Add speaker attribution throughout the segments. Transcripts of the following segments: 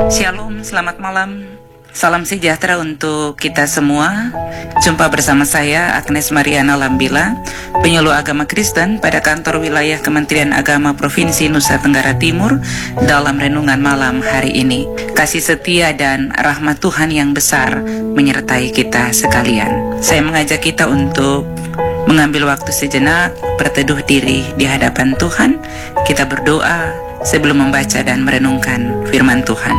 Speaker 1: Shalom, selamat malam. Salam sejahtera untuk kita semua. Jumpa bersama saya Agnes Mariana Lambila, penyuluh agama Kristen pada kantor wilayah Kementerian Agama Provinsi Nusa Tenggara Timur dalam renungan malam hari ini. Kasih setia dan rahmat Tuhan yang besar menyertai kita sekalian. Saya mengajak kita untuk mengambil waktu sejenak, berteduh diri di hadapan Tuhan. Kita berdoa sebelum membaca dan merenungkan firman Tuhan.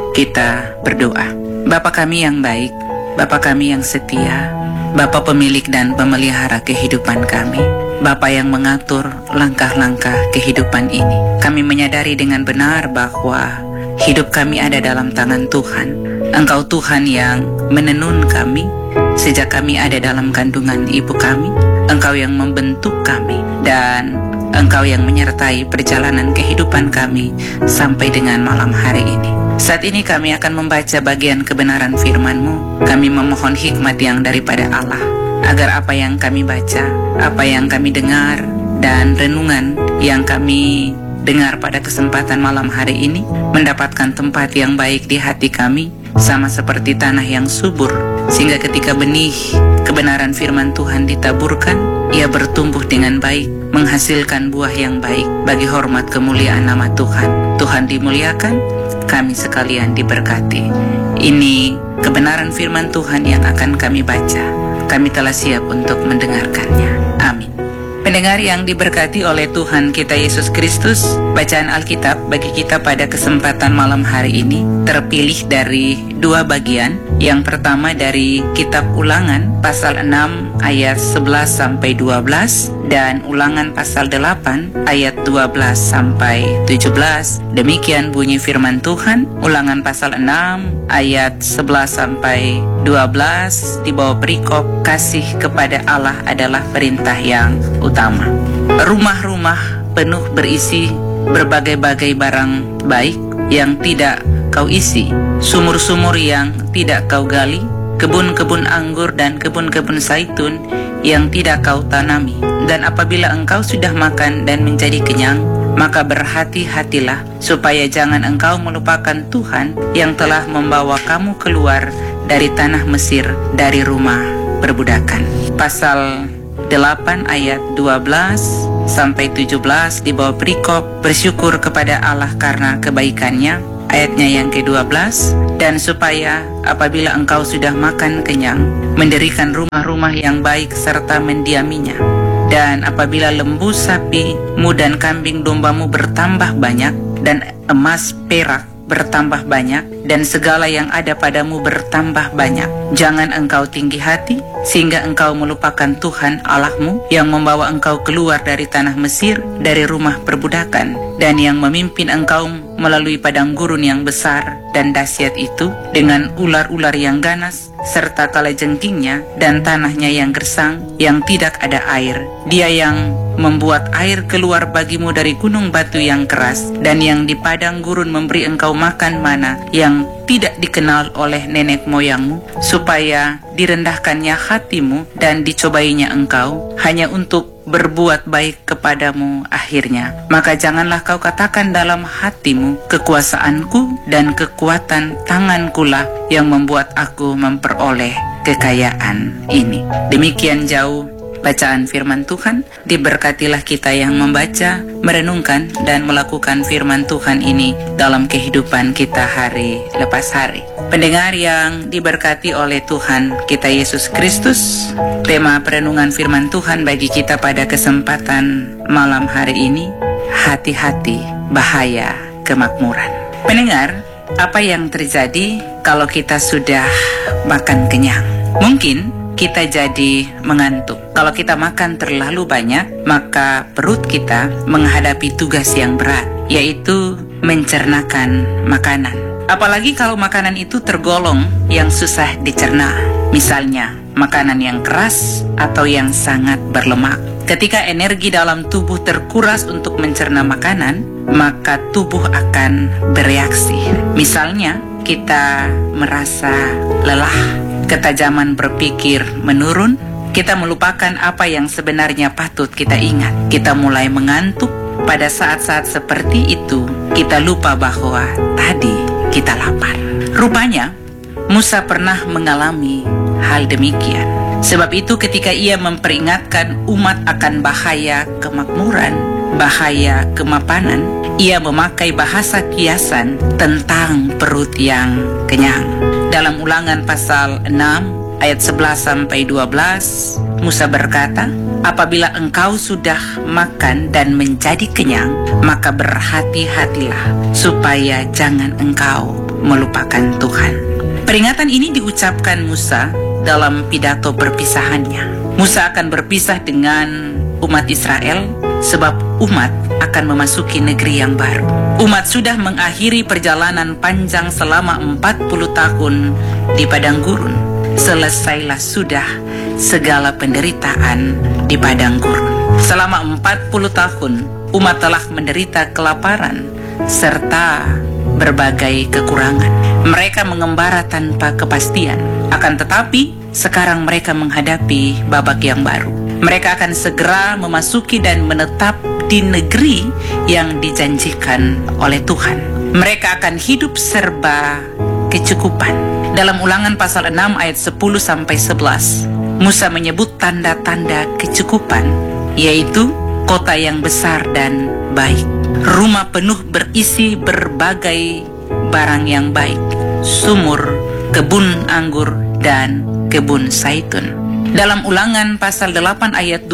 Speaker 1: Kita berdoa. Bapa kami yang baik, Bapa kami yang setia, Bapa pemilik dan pemelihara kehidupan kami, Bapa yang mengatur langkah-langkah kehidupan ini. Kami menyadari dengan benar bahwa hidup kami ada dalam tangan Tuhan. Engkau Tuhan yang menenun kami sejak kami ada dalam kandungan ibu kami. Engkau yang membentuk kami dan Engkau yang menyertai perjalanan kehidupan kami sampai dengan malam hari ini. Saat ini kami akan membaca bagian kebenaran firman-Mu. Kami memohon hikmat yang daripada Allah, agar apa yang kami baca, apa yang kami dengar, dan renungan yang kami dengar pada kesempatan malam hari ini mendapatkan tempat yang baik di hati kami, sama seperti tanah yang subur, sehingga ketika benih kebenaran firman Tuhan ditaburkan, ia bertumbuh dengan baik, menghasilkan buah yang baik bagi hormat kemuliaan nama Tuhan. Tuhan dimuliakan, kami sekalian diberkati. Ini kebenaran firman Tuhan yang akan kami baca. Kami telah siap untuk mendengarkannya. Amin. Pendengar yang diberkati oleh Tuhan kita Yesus Kristus, bacaan Alkitab bagi kita pada kesempatan malam hari ini terpilih dari dua bagian. Yang pertama dari kitab Ulangan pasal 6 ayat 11 sampai 12 dan Ulangan pasal 8 ayat 12 sampai 17. Demikian bunyi firman Tuhan. Ulangan pasal 6 ayat 11 sampai 12 di bawah perikop kasih kepada Allah adalah perintah yang utama. Rumah-rumah penuh berisi berbagai-bagai barang baik yang tidak kau isi, sumur-sumur yang tidak kau gali, kebun-kebun anggur dan kebun-kebun zaitun yang tidak kau tanami. Dan apabila engkau sudah makan dan menjadi kenyang, maka berhati-hatilah supaya jangan engkau melupakan Tuhan yang telah membawa kamu keluar dari tanah Mesir, dari rumah perbudakan. Pasal 8 ayat 12 sampai 17 di bawah perikop bersyukur kepada Allah karena kebaikannya. Ayatnya yang ke-12, dan supaya apabila engkau sudah makan kenyang, mendirikan rumah-rumah yang baik serta mendiaminya. Dan apabila lembu sapimu dan kambing dombamu bertambah banyak, dan emas perak bertambah banyak, dan segala yang ada padamu bertambah banyak, jangan engkau tinggi hati, sehingga engkau melupakan Tuhan Allahmu yang membawa engkau keluar dari tanah Mesir, dari rumah perbudakan, dan yang memimpin engkau melalui padang gurun yang besar dan dahsyat itu, dengan ular-ular yang ganas, serta kalajengkingnya, dan tanahnya yang gersang, yang tidak ada air. Dia yang membuat air keluar bagimu dari gunung batu yang keras, dan yang di padang gurun memberi engkau makan mana yang tidak dikenal oleh nenek moyangmu, supaya direndahkannya hatimu dan dicobainya engkau, hanya untuk berbuat baik kepadamu akhirnya. Maka janganlah kau katakan dalam hatimu, kekuasaanku dan kekuatan tangankulah yang membuat aku memperoleh kekayaan ini. Demikian jauh bacaan firman Tuhan. Diberkatilah kita yang membaca, merenungkan, dan melakukan firman Tuhan ini dalam kehidupan kita hari lepas hari. Pendengar yang diberkati oleh Tuhan kita Yesus Kristus, tema perenungan firman Tuhan bagi kita pada kesempatan malam hari ini, hati-hati bahaya kemakmuran. Pendengar, apa yang terjadi kalau kita sudah makan kenyang? Mungkin kita jadi mengantuk. Kalau kita makan terlalu banyak, maka perut kita menghadapi tugas yang berat, yaitu mencernakan makanan. Apalagi kalau makanan itu tergolong yang susah dicerna. Misalnya, makanan yang keras atau yang sangat berlemak. Ketika energi dalam tubuh terkuras untuk mencerna makanan, maka tubuh akan bereaksi. Misalnya, kita merasa lelah, ketajaman berpikir menurun, kita melupakan apa yang sebenarnya patut kita ingat. Kita mulai mengantuk. Pada saat-saat seperti itu, kita lupa bahwa tadi kita lapar. Rupanya Musa pernah mengalami hal demikian. Sebab itu ketika ia memperingatkan umat akan bahaya kemakmuran, bahaya kemapanan, ia memakai bahasa kiasan tentang perut yang kenyang. Dalam Ulangan pasal 6 ayat 11-12, Musa berkata, apabila engkau sudah makan dan menjadi kenyang, maka berhati-hatilah supaya jangan engkau melupakan Tuhan. Peringatan ini diucapkan Musa dalam pidato perpisahannya. Musa akan berpisah dengan umat Israel sebab umat akan memasuki negeri yang baru. Umat sudah mengakhiri perjalanan panjang selama 40 tahun di padang gurun. Selesailah sudah segala penderitaan di padang gurun. Selama 40 tahun umat telah menderita kelaparan serta berbagai kekurangan. Mereka mengembara tanpa kepastian. Akan tetapi sekarang mereka menghadapi babak yang baru. Mereka akan segera memasuki dan menetap di negeri yang dijanjikan oleh Tuhan. Mereka akan hidup serba kecukupan. Dalam Ulangan pasal 6 ayat 10-11, Musa menyebut tanda-tanda kecukupan, yaitu kota yang besar dan baik, rumah penuh berisi berbagai barang yang baik, sumur, kebun anggur, dan kebun zaitun. Dalam Ulangan pasal 8 ayat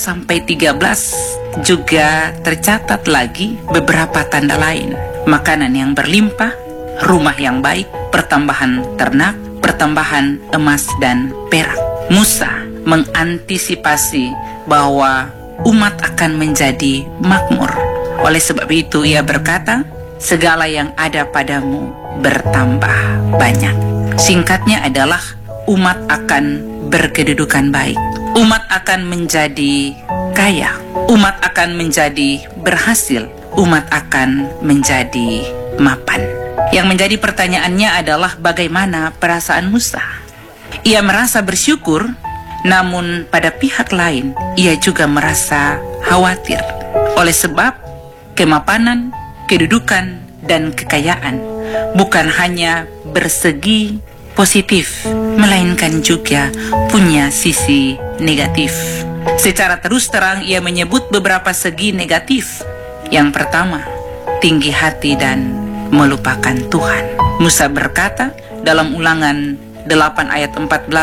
Speaker 1: 12-13 juga tercatat lagi beberapa tanda lain. Makanan yang berlimpah, rumah yang baik, pertambahan ternak, pertambahan emas dan perak. Musa mengantisipasi bahwa umat akan menjadi makmur. Oleh sebab itu ia berkata, segala yang ada padamu bertambah banyak. Singkatnya adalah umat akan berkedudukan baik. Umat akan menjadi kaya. Umat akan menjadi berhasil. Umat akan menjadi mapan. Yang menjadi pertanyaannya adalah bagaimana perasaan Musa? Ia merasa bersyukur, namun pada pihak lain ia juga merasa khawatir. Oleh sebab kemapanan, kedudukan, dan kekayaan bukan hanya bersegi positif, melainkan juga punya sisi negatif. Secara terus terang ia menyebut beberapa segi negatif. Yang pertama, tinggi hati dan melupakan Tuhan. Musa berkata dalam Ulangan 8 ayat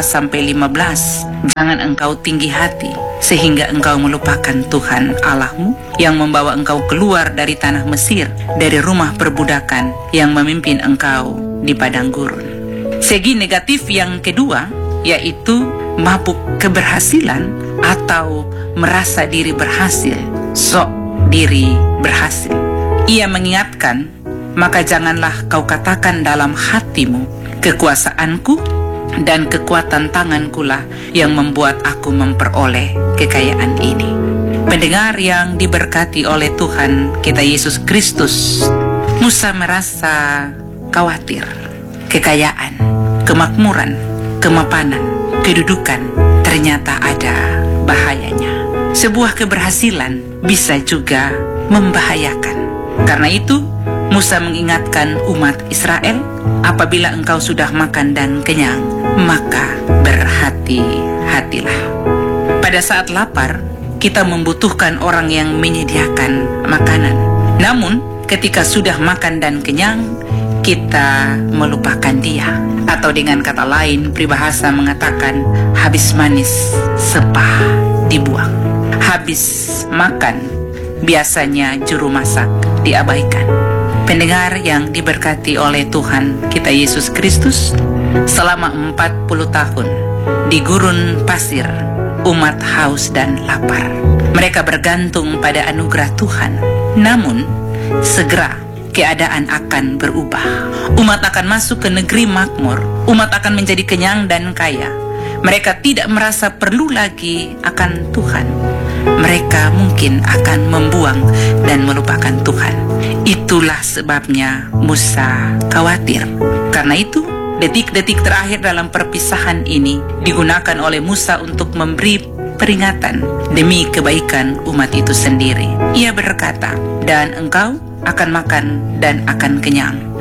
Speaker 1: 14-15, jangan engkau tinggi hati sehingga engkau melupakan Tuhan Allahmu yang membawa engkau keluar dari tanah Mesir, dari rumah perbudakan, yang memimpin engkau di padang gurun. Segi negatif yang kedua yaitu mabuk keberhasilan atau merasa diri berhasil, sok diri berhasil. Ia mengingatkan, maka janganlah kau katakan dalam hatimu, kekuasaanku dan kekuatan tangankulah yang membuat aku memperoleh kekayaan ini. Pendengar yang diberkati oleh Tuhan kita Yesus Kristus, Musa merasa khawatir. Kekayaan, kemakmuran, kemapanan, kedudukan ternyata ada bahayanya. Sebuah keberhasilan bisa juga membahayakan. Karena itu Musa mengingatkan umat Israel, apabila engkau sudah makan dan kenyang, maka berhati-hatilah. Pada saat lapar, kita membutuhkan orang yang menyediakan makanan. Namun, ketika sudah makan dan kenyang, kita melupakan dia. Atau dengan kata lain, peribahasa mengatakan, habis manis, sepah dibuang. Habis makan, biasanya juru masak diabaikan. Pendengar yang diberkati oleh Tuhan kita Yesus Kristus, selama 40 tahun di gurun pasir, umat haus dan lapar. Mereka bergantung pada anugerah Tuhan. Namun, segera keadaan akan berubah. Umat akan masuk ke negeri makmur. Umat akan menjadi kenyang dan kaya. Mereka tidak merasa perlu lagi akan Tuhan. Mereka mungkin akan membuang dan melupakan Tuhan. Itulah sebabnya Musa khawatir. Karena itu, detik-detik terakhir dalam perpisahan ini digunakan oleh Musa untuk memberi peringatan demi kebaikan umat itu sendiri. Ia berkata, dan engkau akan makan dan akan kenyang.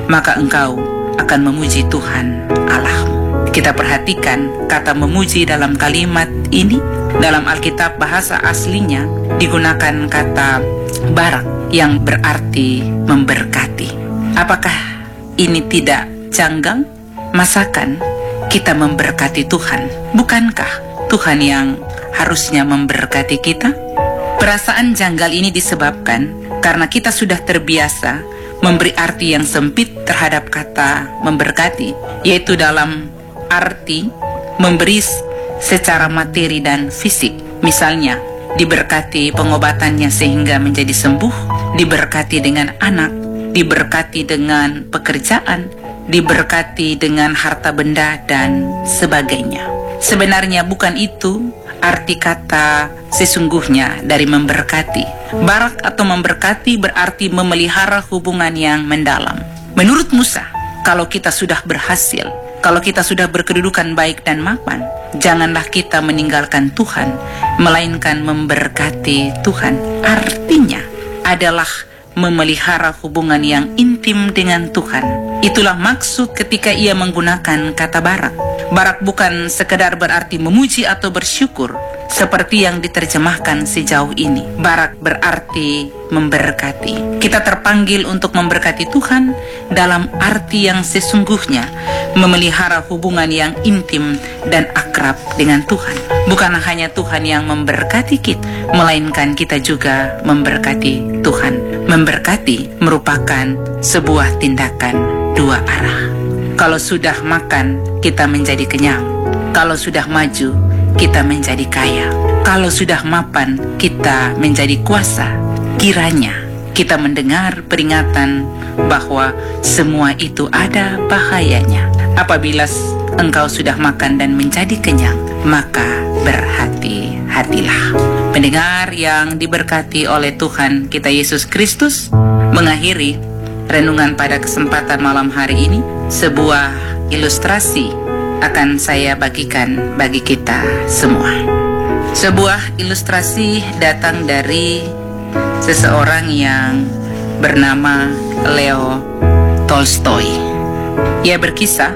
Speaker 1: maka engkau akan memuji Tuhan Allahmu. Kita perhatikan kata memuji dalam kalimat ini. Dalam Alkitab bahasa aslinya digunakan kata barak yang berarti memberkati. Apakah ini tidak janggal? Masakan kita memberkati Tuhan? Bukankah Tuhan yang harusnya memberkati kita? Perasaan janggal ini disebabkan karena kita sudah terbiasa memberi arti yang sempit terhadap kata memberkati, yaitu dalam arti memberi secara materi dan fisik. Misalnya, diberkati pengobatannya sehingga menjadi sembuh, diberkati dengan anak, diberkati dengan pekerjaan, diberkati dengan harta benda, dan sebagainya. Sebenarnya bukan itu arti kata sesungguhnya dari memberkati. Barak atau memberkati berarti memelihara hubungan yang mendalam. Menurut Musa, kalau kita sudah berhasil, kalau kita sudah berkedudukan baik dan mapan, janganlah kita meninggalkan Tuhan, melainkan memberkati Tuhan. Artinya adalah memelihara hubungan yang intim dengan Tuhan. Itulah maksud ketika ia menggunakan kata barak. Barak bukan sekedar berarti memuji atau bersyukur seperti yang diterjemahkan sejauh ini. Barak berarti memberkati. Kita terpanggil untuk memberkati Tuhan dalam arti yang sesungguhnya, memelihara hubungan yang intim dan akrab dengan Tuhan. Bukan hanya Tuhan yang memberkati kita, melainkan kita juga memberkati Tuhan. Memberkati merupakan sebuah tindakan dua arah. Kalau sudah makan, kita menjadi kenyang. Kalau sudah maju, kita menjadi kaya. Kalau sudah mapan, kita menjadi kuasa. Kiranya kita mendengar peringatan bahwa semua itu ada bahayanya. Apabila engkau sudah makan dan menjadi kenyang, maka berhati-hatilah. Pendengar yang diberkati oleh Tuhan kita Yesus Kristus, mengakhiri renungan pada kesempatan malam hari ini, sebuah ilustrasi akan saya bagikan bagi kita semua. Sebuah ilustrasi datang dari seseorang yang bernama Leo Tolstoy. Ia berkisah,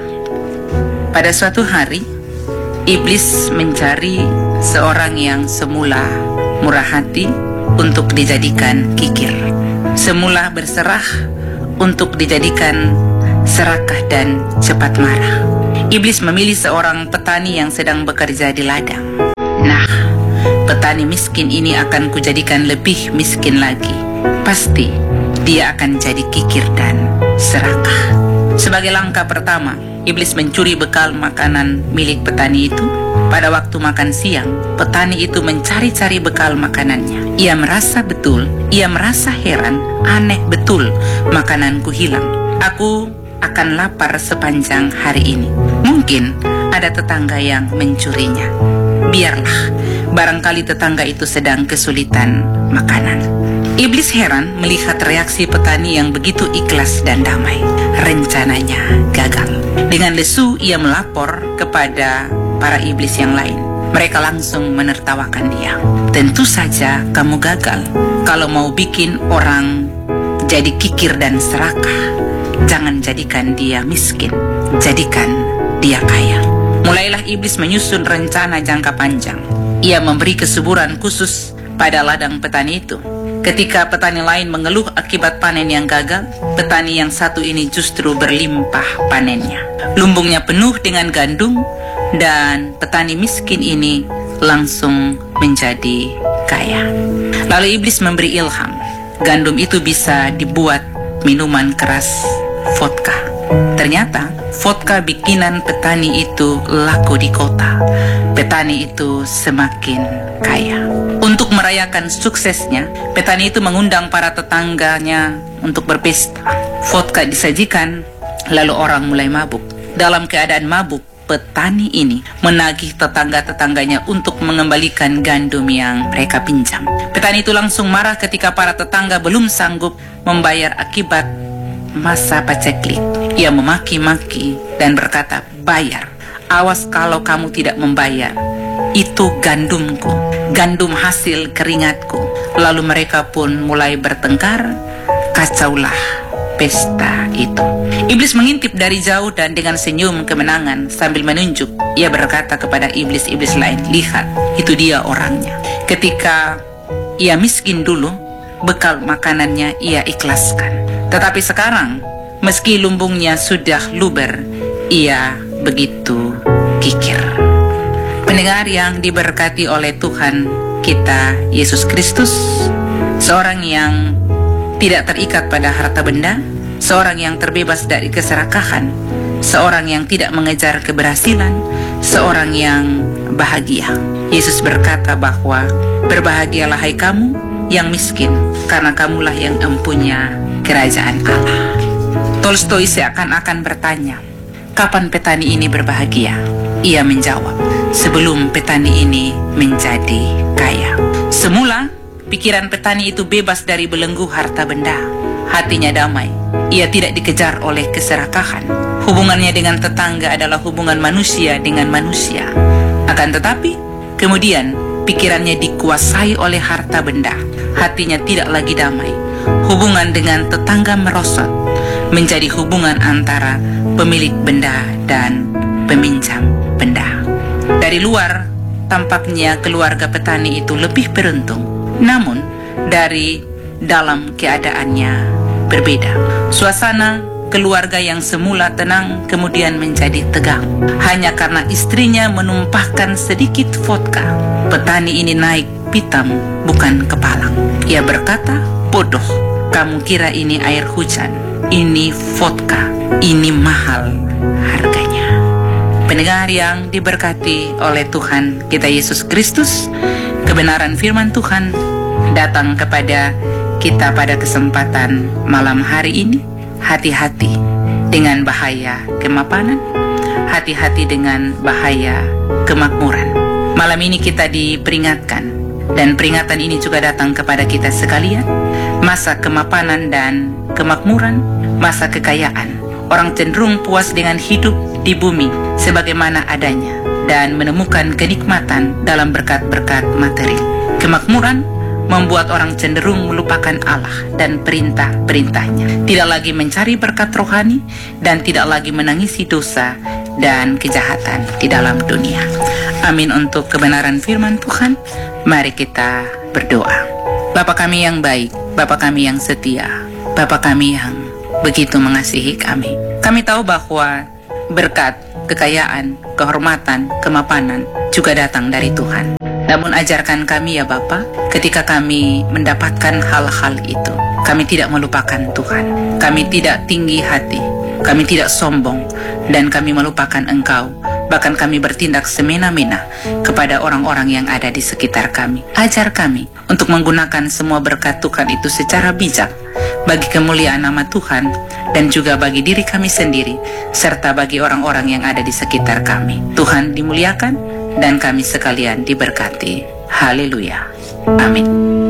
Speaker 1: pada suatu hari iblis mencari seorang yang semula murah hati untuk dijadikan kikir, semula berserah untuk dijadikan serakah dan cepat marah. Iblis memilih seorang petani yang sedang bekerja di ladang. Nah, petani miskin ini akan kujadikan lebih miskin lagi. Pasti dia akan jadi kikir dan serakah. Sebagai langkah pertama, iblis mencuri bekal makanan milik petani itu. Pada waktu makan siang, petani itu mencari-cari bekal makanannya. Ia merasa heran, aneh betul makananku hilang. Aku akan lapar sepanjang hari ini. Mungkin ada tetangga yang mencurinya. Biarlah, barangkali tetangga itu sedang kesulitan makanan. Iblis heran melihat reaksi petani yang begitu ikhlas dan damai. Rencananya gagal. Dengan lesu ia melapor kepada para iblis yang lain. Mereka langsung menertawakan dia. Tentu saja kamu gagal. Kalau mau bikin orang jadi kikir dan serakah, jangan jadikan dia miskin, jadikan dia kaya. Mulailah iblis menyusun rencana jangka panjang. Ia memberi kesuburan khusus pada ladang petani itu. Ketika petani lain mengeluh akibat panen yang gagal, petani yang satu ini justru berlimpah panennya. Lumbungnya penuh dengan gandum, dan petani miskin ini langsung menjadi kaya. Lalu iblis memberi ilham. Gandum itu bisa dibuat minuman keras, vodka. Ternyata vodka bikinan petani itu laku di kota. Petani itu semakin kaya. Untuk merayakan suksesnya, petani itu mengundang para tetangganya untuk berpesta. Vodka disajikan, lalu orang mulai mabuk. Dalam keadaan mabuk, petani ini menagih tetangga-tetangganya untuk mengembalikan gandum yang mereka pinjam. Petani itu langsung marah ketika para tetangga belum sanggup membayar akibat masa paceklik. Ia memaki-maki dan berkata, "Bayar. Awas kalau kamu tidak membayar. Itu gandumku, gandum hasil keringatku." Lalu mereka pun mulai bertengkar. Kacaulah pesta itu. Iblis mengintip dari jauh dan dengan senyum kemenangan sambil menunjuk, ia berkata kepada iblis-iblis lain, "Lihat, itu dia orangnya. Ketika ia miskin dulu, bekal makanannya ia ikhlaskan. Tetapi sekarang, meski lumbungnya sudah luber, ia begitu kikir." Pendengar yang diberkati oleh Tuhan kita Yesus Kristus, seorang yang tidak terikat pada harta benda, seorang yang terbebas dari keserakahan, seorang yang tidak mengejar keberhasilan, seorang yang bahagia. Yesus berkata bahwa, "Berbahagialah hai kamu yang miskin, karena kamulah yang empunya kerajaan Allah." Tolstoy seakan-akan bertanya, "Kapan petani ini berbahagia?" Ia menjawab, "Sebelum petani ini menjadi kaya." Semula, pikiran petani itu bebas dari belenggu harta benda. Hatinya damai. Ia tidak dikejar oleh keserakahan. Hubungannya dengan tetangga adalah hubungan manusia dengan manusia. Akan tetapi, kemudian pikirannya dikuasai oleh harta benda. Hatinya tidak lagi damai. Hubungan dengan tetangga merosot, menjadi hubungan antara pemilik benda dan peminjam benda. Dari luar, tampaknya keluarga petani itu lebih beruntung. Namun, dari dalam keadaannya berbeda. Suasana keluarga yang semula tenang kemudian menjadi tegang. Hanya karena istrinya menumpahkan sedikit vodka, petani ini naik pitam bukan kepalang. Ia berkata, "Bodoh, kamu kira ini air hujan, ini vodka, ini mahal harganya." Pendengar yang diberkati oleh Tuhan kita Yesus Kristus, kebenaran firman Tuhan datang kepada kita pada kesempatan malam hari ini. Hati-hati dengan bahaya kemapanan, hati-hati dengan bahaya kemakmuran. Malam ini kita diperingatkan, dan peringatan ini juga datang kepada kita sekalian. Masa kemapanan dan kemakmuran, masa kekayaan. Orang cenderung puas dengan hidup di bumi sebagaimana adanya dan menemukan kenikmatan dalam berkat-berkat materi. Kemakmuran membuat orang cenderung melupakan Allah dan perintah-perintahnya. Tidak lagi mencari berkat rohani dan tidak lagi menangisi dosa dan kejahatan di dalam dunia. Amin untuk kebenaran firman Tuhan. Mari kita berdoa. Bapa kami yang baik, Bapa kami yang setia, Bapa kami yang begitu mengasihi kami. Kami tahu bahwa berkat, kekayaan, kehormatan, kemapanan juga datang dari Tuhan. Namun ajarkan kami ya Bapa, ketika kami mendapatkan hal-hal itu, kami tidak melupakan Tuhan. Kami tidak tinggi hati, kami tidak sombong, dan kami melupakan Engkau. Bahkan kami bertindak semena-mena kepada orang-orang yang ada di sekitar kami. Ajar kami untuk menggunakan semua berkat Tuhan itu secara bijak, bagi kemuliaan nama Tuhan, dan juga bagi diri kami sendiri, serta bagi orang-orang yang ada di sekitar kami. Tuhan dimuliakan, dan kami sekalian diberkati. Haleluya. Amin.